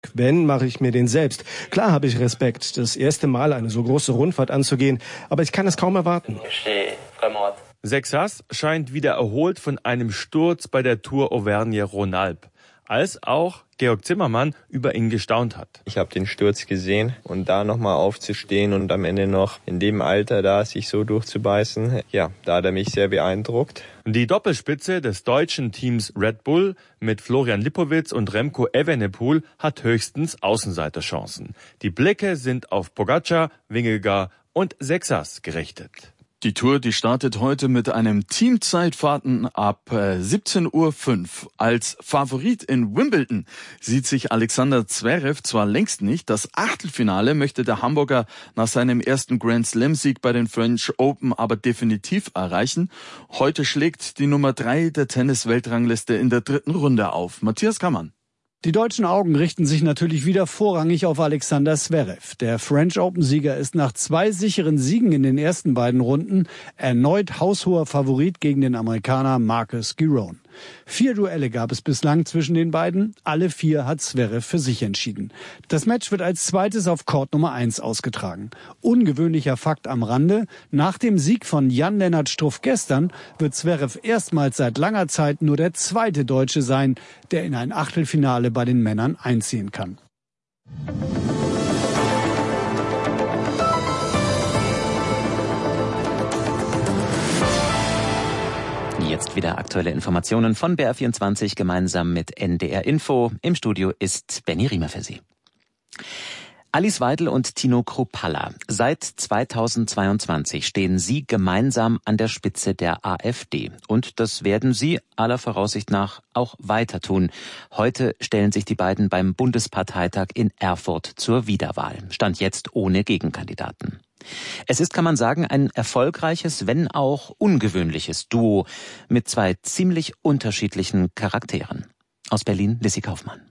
Wenn, mache ich mir den selbst. Klar habe ich Respekt, das erste Mal eine so große Rundfahrt anzugehen, aber ich kann es kaum erwarten. Sexas scheint wieder erholt von einem Sturz bei der Tour Auvergne-Rhône-Alpes, als auch Georg Zimmermann über ihn gestaunt hat. Ich habe den Sturz gesehen und da nochmal aufzustehen und am Ende noch in dem Alter da sich so durchzubeißen, ja, da hat er mich sehr beeindruckt. Die Doppelspitze des deutschen Teams Red Bull mit Florian Lipowitz und Remco Evenepoel hat höchstens Außenseiterchancen. Die Blicke sind auf Pogačar, Vingegaard und Sexas gerichtet. Die Tour, die startet heute mit einem Teamzeitfahrten ab 17:05 Uhr. Als Favorit in Wimbledon sieht sich Alexander Zverev zwar längst nicht. Das Achtelfinale möchte der Hamburger nach seinem ersten Grand-Slam-Sieg bei den French Open aber definitiv erreichen. Heute schlägt die Nummer 3 der Tennis-Weltrangliste in der 3. Runde auf. Matthias Kammann. Die deutschen Augen richten sich natürlich wieder vorrangig auf Alexander Zverev. Der French Open-Sieger ist nach 2 sicheren Siegen in den ersten beiden Runden erneut haushoher Favorit gegen den Amerikaner Marcus Giron. 4 Duelle gab es bislang zwischen den beiden. Alle 4 hat Zverev für sich entschieden. Das Match wird als zweites auf Court Nummer 1 ausgetragen. Ungewöhnlicher Fakt am Rande: Nach dem Sieg von Jan-Lennart Struff gestern wird Zverev erstmals seit langer Zeit nur der zweite Deutsche sein, der in ein Achtelfinale bei den Männern einziehen kann. Jetzt wieder aktuelle Informationen von BR24 gemeinsam mit NDR Info. Im Studio ist Benny Riemer für Sie. Alice Weidel und Tino Kruppalla. Seit 2022 stehen sie gemeinsam an der Spitze der AfD. Und das werden sie aller Voraussicht nach auch weiter tun. Heute stellen sich die beiden beim Bundesparteitag in Erfurt zur Wiederwahl. Stand jetzt ohne Gegenkandidaten. Es ist, kann man sagen, ein erfolgreiches, wenn auch ungewöhnliches Duo mit 2 ziemlich unterschiedlichen Charakteren. Aus Berlin, Lissy Kaufmann.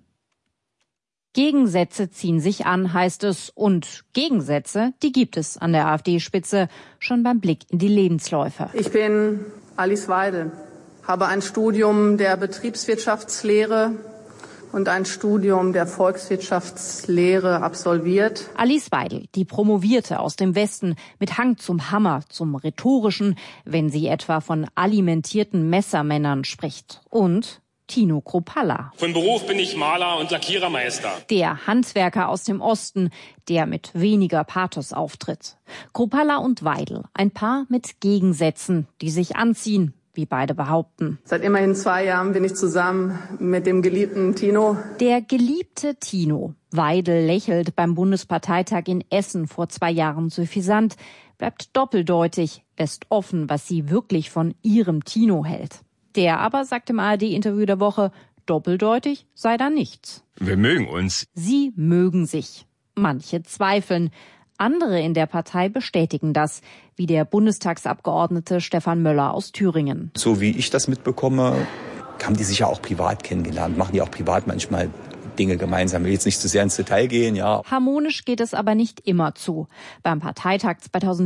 Gegensätze ziehen sich an, heißt es. Und Gegensätze, die gibt es an der AfD-Spitze, schon beim Blick in die Lebensläufe. Ich bin Alice Weidel, habe ein Studium der Betriebswirtschaftslehre und ein Studium der Volkswirtschaftslehre absolviert. Alice Weidel, die Promovierte aus dem Westen, mit Hang zum Hammer, zum Rhetorischen, wenn sie etwa von alimentierten Messermännern spricht. Und Tino Kruppalla. Von Beruf bin ich Maler und Lackierermeister. Der Handwerker aus dem Osten, der mit weniger Pathos auftritt. Kruppalla und Weidel, ein Paar mit Gegensätzen, die sich anziehen, wie beide behaupten. Seit immerhin 2 Jahren bin ich zusammen mit dem geliebten Tino. Der geliebte Tino. Weidel lächelt beim Bundesparteitag in Essen vor 2 Jahren suffisant, bleibt doppeldeutig, lässt offen, was sie wirklich von ihrem Tino hält. Der aber sagt im ARD-Interview der Woche, doppeldeutig sei da nichts. Wir mögen uns. Sie mögen sich. Manche zweifeln. Andere in der Partei bestätigen das, wie der Bundestagsabgeordnete Stefan Möller aus Thüringen. So wie ich das mitbekomme, haben die sich ja auch privat kennengelernt, machen die auch privat manchmal Dinge gemeinsam. Ich will jetzt nicht zu sehr ins Detail gehen, ja. Harmonisch geht es aber nicht immer zu. Beim Parteitag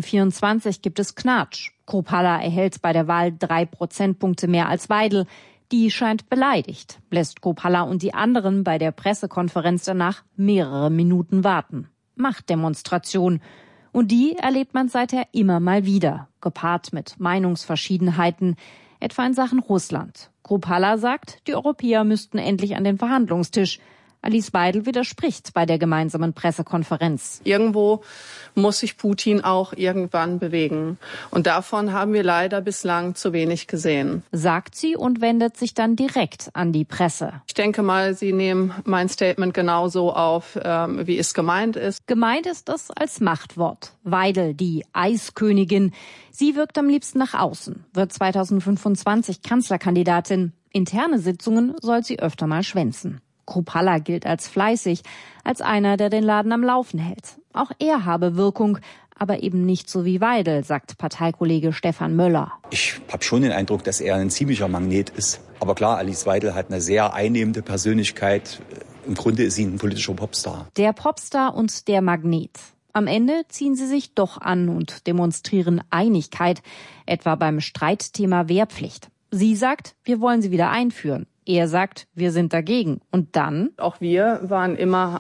2024 gibt es Knatsch. Kruppalla erhält bei der Wahl 3 Prozentpunkte mehr als Weidel. Die scheint beleidigt, lässt Kruppalla und die anderen bei der Pressekonferenz danach mehrere Minuten warten. Machtdemonstration. Und die erlebt man seither immer mal wieder, gepaart mit Meinungsverschiedenheiten, etwa in Sachen Russland. Kruppalla sagt, die Europäer müssten endlich an den Verhandlungstisch. Alice Weidel widerspricht bei der gemeinsamen Pressekonferenz. Irgendwo muss sich Putin auch irgendwann bewegen. Und davon haben wir leider bislang zu wenig gesehen. Sagt sie und wendet sich dann direkt an die Presse. Ich denke mal, Sie nehmen mein Statement genauso auf, wie es gemeint ist. Gemeint ist es als Machtwort. Weidel, die Eiskönigin. Sie wirkt am liebsten nach außen, wird 2025 Kanzlerkandidatin. Interne Sitzungen soll sie öfter mal schwänzen. Kruppalla gilt als fleißig, als einer, der den Laden am Laufen hält. Auch er habe Wirkung, aber eben nicht so wie Weidel, sagt Parteikollege Stefan Möller. Ich habe schon den Eindruck, dass er ein ziemlicher Magnet ist. Aber klar, Alice Weidel hat eine sehr einnehmende Persönlichkeit. Im Grunde ist sie ein politischer Popstar. Der Popstar und der Magnet. Am Ende ziehen sie sich doch an und demonstrieren Einigkeit, etwa beim Streitthema Wehrpflicht. Sie sagt, wir wollen sie wieder einführen. Er sagt, wir sind dagegen. Und dann? Auch wir waren immer